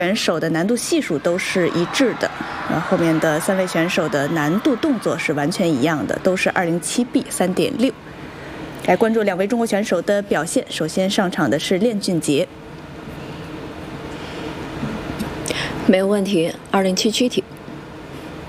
选手的难度系数都是一致的，后面的3位选手的难度动作是完全一样的，都是207B 3.6。来关注2位中国选手的表现。首先上场的是练俊杰， 没有问题，2077题。